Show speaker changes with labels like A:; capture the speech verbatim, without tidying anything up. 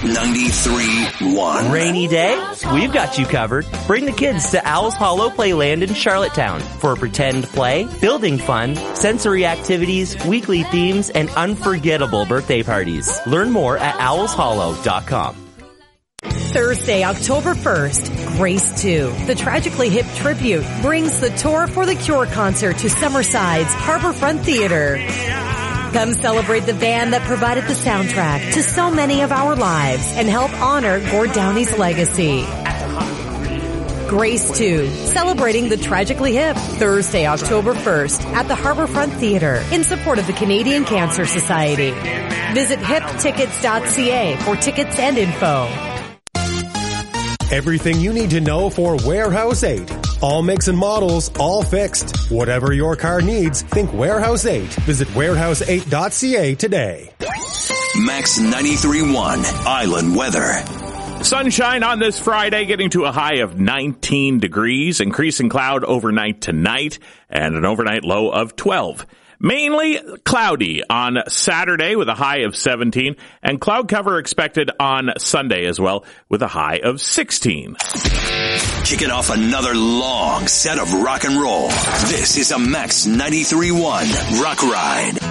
A: ninety-three one.
B: Rainy day? We've got you covered. Bring the kids to Owl's Hollow Playland in Charlottetown for pretend play, building fun, sensory activities, weekly themes, and unforgettable birthday parties. Learn more at owls hollow dot com.
C: Thursday, October first, Grace two, the Tragically Hip Tribute, brings the Tour for the Cure concert to Summerside's Harborfront Theater. Come celebrate the band that provided the soundtrack to so many of our lives and help honor Gord Downey's legacy. Grace two, celebrating the Tragically Hip, Thursday, October first at the Harborfront Theater in support of the Canadian Cancer Society. Visit hip tickets dot c a for tickets and info.
D: Everything you need to know for Warehouse eight. All makes and models, all fixed. Whatever your car needs, think Warehouse eight. Visit warehouse eight dot c a today.
A: Max ninety-three point one Island Weather.
E: Sunshine on this Friday, getting to a high of nineteen degrees, increasing cloud overnight tonight, and an overnight low of twelve. Mainly cloudy on Saturday with a high of seventeen, and cloud cover expected on Sunday as well with a high of sixteen.
A: Kicking off another long set of rock and roll. This is a Max ninety-three point one Rock Ride.